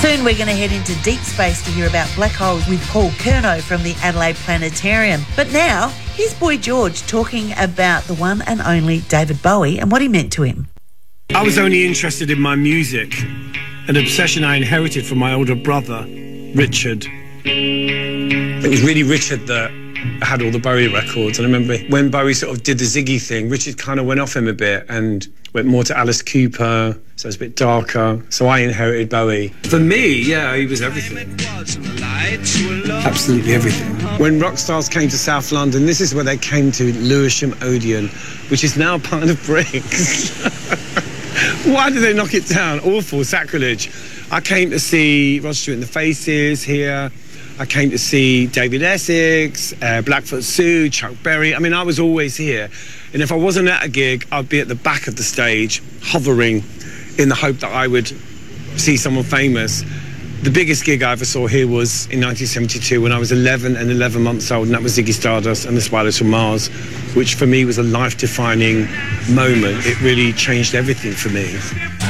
Soon we're going to head into deep space to hear about black holes with Paul Curnow from the Adelaide Planetarium. But now, here's Boy George talking about the one and only David Bowie and what he meant to him. I was only interested in my music, an obsession I inherited from my older brother, Richard. It was really Richard that had all the Bowie records. And I remember when Bowie sort of did the Ziggy thing, Richard kind of went off him a bit and went more to Alice Cooper, so it's a bit darker. So I inherited Bowie. For me, yeah, he was everything. Absolutely everything. When rock stars came to South London, this is where they came to Lewisham Odeon, which is now part of Bricks. Why did they knock it down? Awful, sacrilege. I came to see Rod Stewart and the Faces here. I came to see David Essex, Blackfoot Sue, Chuck Berry. I mean, I was always here. And if I wasn't at a gig, I'd be at the back of the stage, hovering in the hope that I would see someone famous. The biggest gig I ever saw here was in 1972 when I was 11 and 11 months old, and that was Ziggy Stardust and the Spiders from Mars, which for me was a life-defining moment. It really changed everything for me.